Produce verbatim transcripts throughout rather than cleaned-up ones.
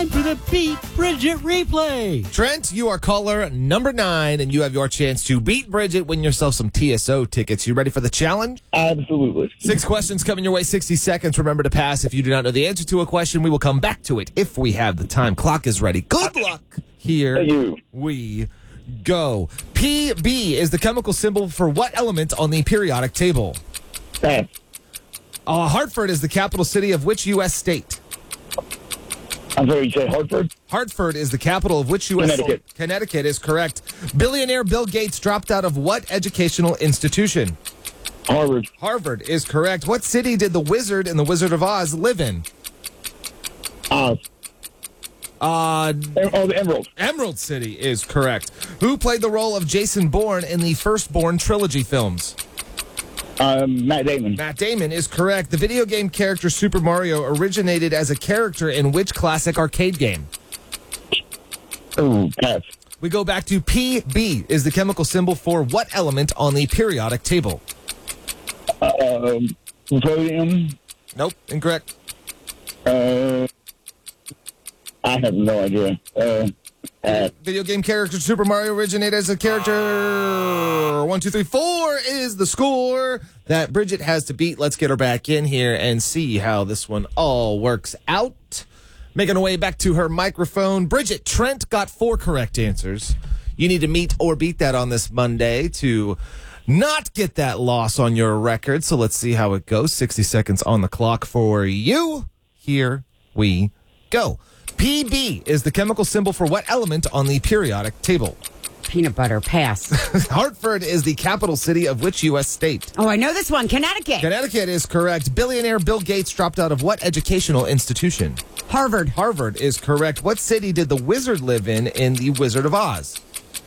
time for the Beat Bridget replay. Trent, you are caller number nine, and you have your chance to beat Bridget, win yourself some T S O tickets. You ready for the challenge? Absolutely. Six questions coming your way, sixty seconds. Remember to pass. If you do not know the answer to a question, we will come back to it if we have the time. Clock is ready. Good luck. Here Thank you. we go. P B is the chemical symbol for what element on the periodic table? Pass. Uh, Hartford is the capital city of which U S state? I'm sorry, you said Hartford? Hartford is the capital of which U S Connecticut. state? Connecticut is correct. Billionaire Bill Gates dropped out of what educational institution? Harvard. Harvard is correct. What city did the Wizard in The Wizard of Oz live in? Oz. Uh, Em- oh, the Emerald. Emerald City is correct. Who played the role of Jason Bourne in the Firstborn trilogy films? Um, Matt Damon. Matt Damon is correct. The video game character Super Mario originated as a character in which classic arcade game? Ooh, pass. We go back to P B is the chemical symbol for what element on the periodic table? Uh, um, Plutonium. Nope, incorrect. Uh, I have no idea. Uh, pass. Video game character Super Mario originated as a character. One, two, three, four is the score that Bridget has to beat. Let's get her back in here and see how this one all works out. Making her way back to her microphone. Bridget, Trent got four correct answers. You need to meet or beat that on this Monday to not get that loss on your record. So let's see how it goes. sixty seconds on the clock for you. Here we go. P B is the chemical symbol for what element on the periodic table? Peanut butter. Pass. Hartford is the capital city of which U S state? Oh, I know this one. Connecticut. Connecticut is correct. Billionaire Bill Gates dropped out of what educational institution? Harvard. Harvard is correct. What city did the Wizard live in in The Wizard of Oz?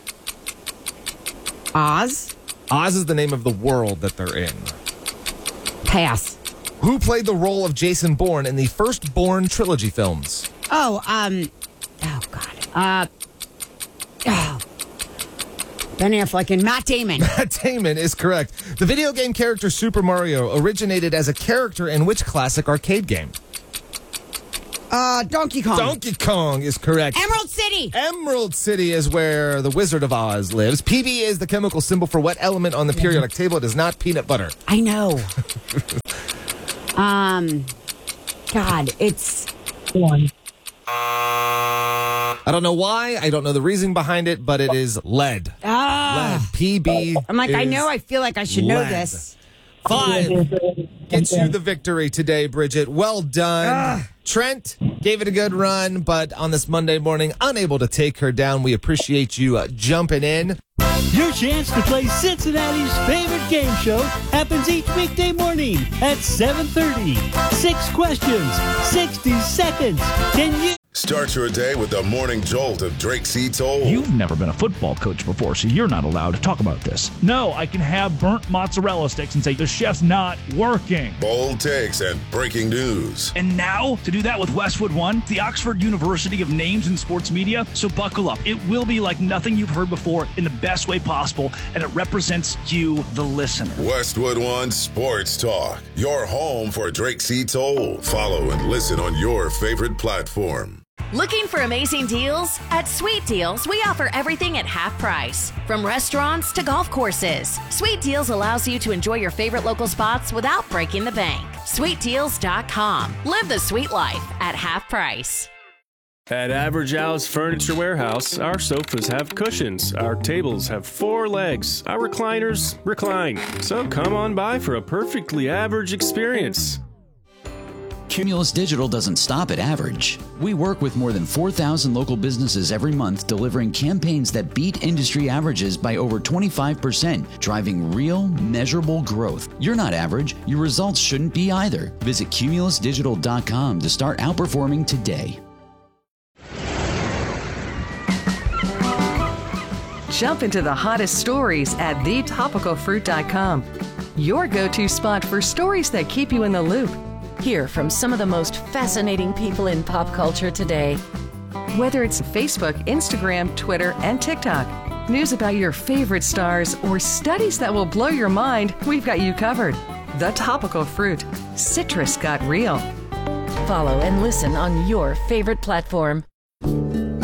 Oz. Oz is the name of the world that they're in. Pass. Who played the role of Jason Bourne in the Firstborn trilogy films? Oh, um, oh, God. Uh, oh. Ben Affleck and Matt Damon. Matt Damon is correct. The video game character Super Mario originated as a character in which classic arcade game? Uh, Donkey Kong. Donkey Kong is correct. Emerald City. Emerald City is where the Wizard of Oz lives. P B is the chemical symbol for what element on the periodic table? It is not peanut butter. I know. um, God, it's one. I don't know why. I don't know the reason behind it, but it is lead. Ah. Lead. P B. I'm like, I is know. I feel like I should know lead. this. Five gets you the victory today, Bridget. Well done. Ah. Trent gave it a good run, but on this Monday morning, unable to take her down. We appreciate you uh, jumping in. Your chance to play Cincinnati's favorite game show happens each weekday morning at seven thirty. Six questions, sixty seconds. Can you... Start your day with the morning jolt of Drake C. Toll. You've never been a football coach before, so you're not allowed to talk about this. No, I can have burnt mozzarella sticks and say the chef's not working. Bold takes and breaking news. And now, to do that with Westwood One, the Oxford University of Names in Sports Media. So buckle up. It will be like nothing you've heard before in the best way possible, and it represents you, the listener. Westwood One Sports Talk, your home for Drake C. Toll. Follow and listen on your favorite platform. Looking for amazing deals? At Sweet Deals, we offer everything at half price. From restaurants to golf courses, Sweet Deals allows you to enjoy your favorite local spots without breaking the bank. sweet deals dot com. Live the sweet life at half price. At Average House Furniture Warehouse, our sofas have cushions, our tables have four legs, our recliners recline. So come on by for a perfectly average experience. Cumulus Digital doesn't stop at average. We work with more than four thousand local businesses every month, delivering campaigns that beat industry averages by over twenty-five percent, driving real, measurable growth. You're not average. Your results shouldn't be either. Visit cumulus digital dot com to start outperforming today. Jump into the hottest stories at the topical fruit dot com. Your go-to spot for stories that keep you in the loop. Hear from some of the most fascinating people in pop culture today. Whether it's Facebook, Instagram, Twitter, and TikTok, news about your favorite stars, or studies that will blow your mind, we've got you covered. The Topical Fruit. Citrus got real. Follow and listen on your favorite platform.